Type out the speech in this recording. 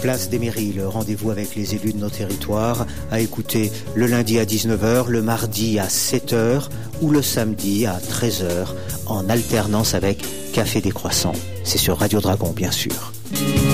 Place des Mairies, le rendez-vous avec les élus de nos territoires, à écouter le lundi à 19h, le mardi à 7h ou le samedi à 13h, en alternance avec Café des Croissants. C'est sur Radio Dragon, bien sûr.